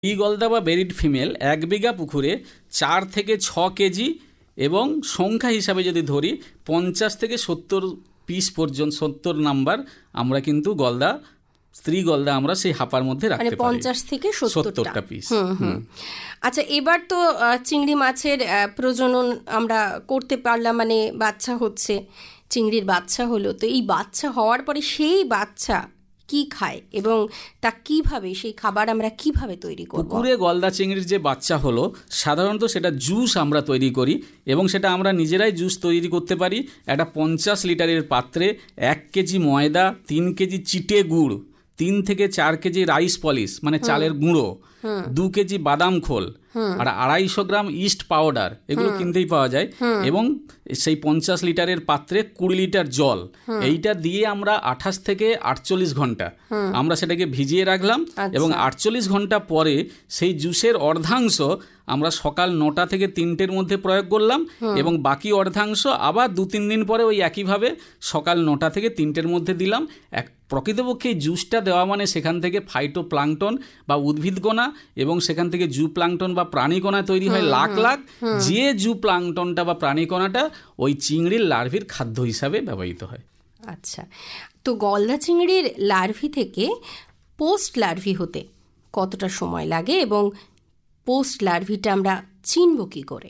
ই গলদা বা buried female 1 বিঘা পুকুরে 4 থেকে 6 কেজি এবং সংখ্যা হিসাবে যদি ধরি 50 থেকে 70 পিস পর্যন্ত 70 নাম্বার আমরা কিন্তু গলদা স্ত্রী গলদা আমরা সেই হাপার মধ্যে রাখতে পারি, 50 থেকে 70টা পিস। আচ্ছা, এবার তো চিংড়ি মাছের প্রজনন আমরা করতে পারলাম, মানে বাচ্চা হচ্ছে, চিংড়ির বাচ্চা হলো, তো এই বাচ্চা হওয়ার পরে সেই বাচ্চা কি খায় এবং তা কিভাবে, সেই খাবার আমরা কিভাবে তৈরি করব? পুকুরে গলদা চিংড়ির যে বাচ্চা হলো সাধারণত সেটা জুস আমরা তৈরি করি এবং সেটা আমরা নিজেরাই জুস তৈরি করতে পারি। একটা 50 লিটারের পাত্রে 1 কেজি ময়দা, 3 কেজি চিটে গুড়, 3 থেকে 4 কেজি রাইস পলিশ মানে চালের গুঁড়ো, 2 কেজি বাদাম খোল আর 250 গ্রাম ইস্ট পাউডার, এগুলো কিনতেই পাওয়া যায়, এবং সেই 50 লিটারের পাত্রে 20 লিটার জল, এইটা দিয়ে আমরা 28 থেকে 48 ঘন্টা আমরা সেটাকে ভিজিয়ে রাখলাম এবং 48 ঘন্টা পরে সেই জুসের অর্ধাংশ আমরা সকাল 9টা থেকে 3টের মধ্যে প্রয়োগ করলাম এবং বাকি অর্ধাংশ আবার 2-3 দিন পরে ওই একইভাবে সকাল 9টা থেকে 3টের মধ্যে দিলাম। প্রকৃতপক্ষে এই জুসটা দেওয়া মানে সেখান থেকে ফাইটোপ্লাঙ্কটন বা উদ্ভিদকণা এবং সেখান থেকে জুপ্লাঙ্কটন বা প্রাণীকণা তৈরি হয় লাখ লাখ, যে জুপ্লাঙ্কটনটা বা প্রাণীকণাটা ওই চিংড়ির লার্ভির খাদ্য হিসাবে ব্যবহৃত হয়। আচ্ছা, তো গলদা চিংড়ির লার্ভি থেকে পোস্ট লার্ভি হতে কতটা সময় লাগে এবং পোস্ট লার্ভিটা আমরা চিনব কি করে?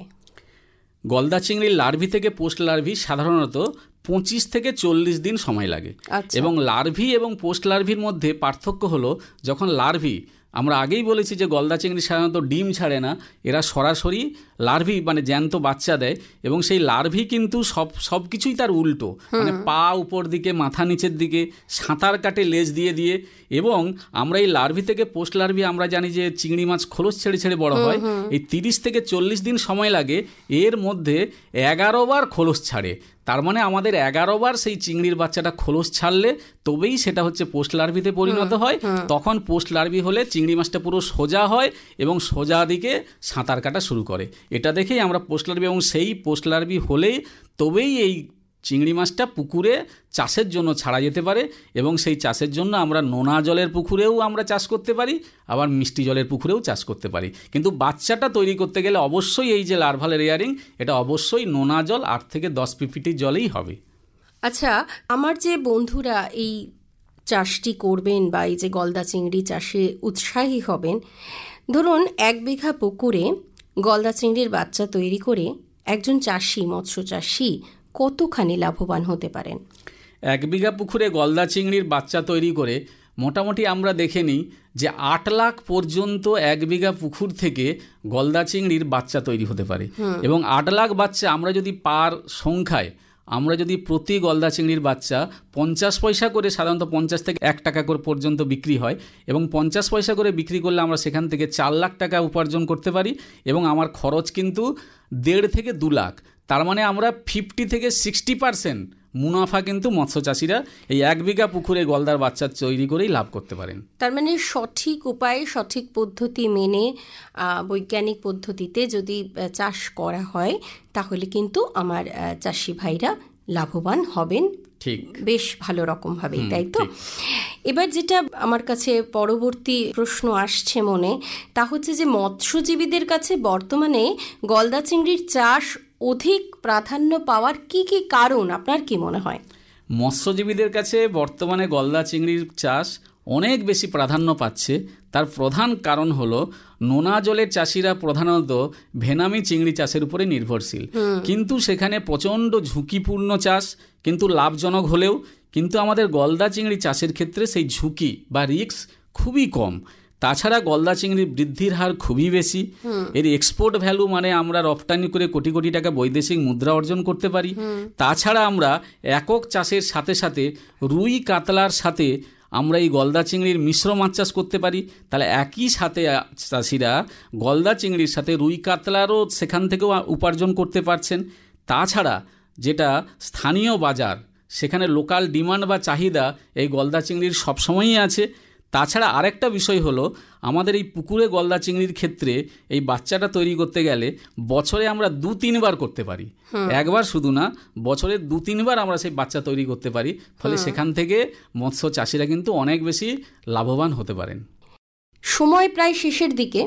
গলদা চিংড়ির লার্ভি থেকে পোস্ট লার্ভি সাধারণত 25 থেকে 40 দিন সময় লাগে। এবং লার্ভি এবং পোস্ট লার্ভির মধ্যে পার্থক্য হলো, যখন লার্ভি, আমরা আগেই বলেছি যে গলদা চিংড়ি সাধারণত ডিম ছাড়ে না, এরা সরাসরি লার্ভি মানে জ্যান্ত বাচ্চা দেয় এবং সেই লার্ভি কিন্তু সব কিছুই তার উল্টো, মানে পা উপর দিকে, মাথা নিচের দিকে, সাঁতার কাটে লেজ দিয়ে দিয়ে। এবং আমরা এই লার্ভি থেকে পোস্ট লার্ভি আমরা জানি যে চিংড়ি মাছ খোলস ছেড়ে ছেড়ে বড় হয়, এই 30 থেকে 40 দিন সময় লাগে, এর মধ্যে 11 বার খোলস ছাড়ে। তার মানে আমাদের 11 বার সেই চিংড়ির বাচ্চাটা খোলস ছাড়লে তবেই সেটা হচ্ছে পোস্ট লার্ভিতে পরিণত হয়। তখন পোস্ট লার্ভি হলে চিংড়ি মাছটা পুরো সোজা হয় এবং সোজা দিকে সাঁতার কাটা শুরু করে। এটা দেখেই আমরা পোস্ট লার্ভি, এবং সেই পোস্ট লার্ভি হলেই তবেই এই চিংড়ি মাছটা পুকুরে চাষের জন্য ছাড়া যেতে পারে এবং সেই চাষের জন্য আমরা নোনা জলের পুকুরেও আমরা চাষ করতে পারি, আবার মিষ্টি জলের পুকুরেও চাষ করতে পারি। কিন্তু বাচ্চাটা তৈরি করতে গেলে অবশ্যই এই যে লার্ভাল রেয়ারিং, এটা অবশ্যই নোনা জল 8 থেকে 10 পিপিটি জলেই হবে। আচ্ছা, আমার যে বন্ধুরা এই চাষটি করবেন বা এই যে গলদা চিংড়ি চাষে উৎসাহী হবেন, ধরুন 1 বিঘা পুকুরে গলদা চিংড়ির বাচ্চা তৈরি করে একজন চাষি, মৎস্য চাষি কতখানি লাভবান হতে পারেন? 1 বিঘা পুকুরে গলদা চিংড়ির বাচ্চা তৈরি করে মোটামুটি আমরা দেখে নিই যে 8 লাখ পর্যন্ত 1 বিঘা পুকুর থেকে গলদা চিংড়ির বাচ্চা তৈরি হতে পারে। এবং 8 লাখ বাচ্চা আমরা যদি পার সংখ্যায়, আমরা যদি প্রতি গলদা চিংড়ির বাচ্চা 50 পয়সা করে, সাধারণত 50 থেকে 1 টাকা করে পর্যন্ত বিক্রি হয়, এবং 50 পয়সা করে বিক্রি করলে আমরা সেখান থেকে 4 লাখ টাকা উপার্জন করতে পারি। এবং আমার খরচ কিন্তু 1.5 থেকে 2 লাখ। তার মানে আমরা 50 থেকে 60% মুনাফা কিন্তু মৎস্য চাষিরা এই 1 বিঘা পুকুরে গলদার বাচ্চা তৈরি করেই লাভ করতে পারেন। তার মানে সঠিক উপায়ে, সঠিক পদ্ধতি মেনে, বৈজ্ঞানিক পদ্ধতিতে যদি চাষ করা হয় তাহলে কিন্তু আমার চাষি ভাইরা লাভবান হবেন। ঠিক, বেশ ভালো রকম ভাবে, তাই তো? এবার যেটা আমার কাছে পরবর্তী প্রশ্ন আসছে মনে, তা হচ্ছে যে মৎস্যজীবীদের কাছে বর্তমানে গলদা চিংড়ির চাষ অধিক প্রাধান্য পাওয়ার কি কি কারণ আপনার কি মনে হয়? মৎস্যজীবীদের কাছে বর্তমানে গলদা চিংড়ির চাষ অনেক বেশি প্রাধান্য পাচ্ছে। তার প্রধান কারণ হলো নোনা জলের চাষিরা প্রধানত ভেনামি চিংড়ি চাষের উপরে নির্ভরশীল, কিন্তু সেখানে প্রচণ্ড ঝুঁকিপূর্ণ চাষ, কিন্তু লাভজনক হলেও কিন্তু আমাদের গলদা চিংড়ি চাষের ক্ষেত্রে সেই ঝুঁকি বা রিস্ক খুবই কম। তাছাড়া গলদা চিংড়ির বৃদ্ধির হার খুবই বেশি, এর এক্সপোর্ট ভ্যালু মানে আমরা রপ্তানি করে কোটি কোটি টাকা বৈদেশিক মুদ্রা অর্জন করতে পারি। তাছাড়া আমরা একক চাষের সাথে সাথে রুই কাতলার সাথে আমরা এই গলদা চিংড়ির মিশ্র মাছ চাষ করতে পারি। তাহলে একই সাথে চাষিরা গলদা চিংড়ির সাথে রুই কাতলারও সেখান থেকেও উপার্জন করতে পারছেন। তাছাড়া যেটা স্থানীয় বাজার, সেখানে লোকাল ডিমান্ড বা চাহিদা এই গলদা চিংড়ির সবসময়ই আছে। তাছাড়া আরেকটা বিষয় হলো, আমাদের এই পুকুরে গলদা চিংড়ির ক্ষেত্রে এই বাচ্চাটা তৈরি করতে গেলে বছরে আমরা 2-3 বার করতে পারি, একবার শুধু না, বছরে 2-3 বার আমরা সেই বাচ্চা তৈরি করতে পারি। ফলে সেখান থেকে মৎস্য চাষিরা কিন্তু অনেক বেশি লাভবান হতে পারেন। সময় প্রায় শেষের দিকে,